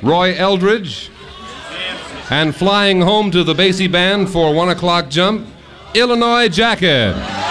Roy Eldridge. And flying home to the Basie Band for 1 o'clock jump, Illinois Jacket.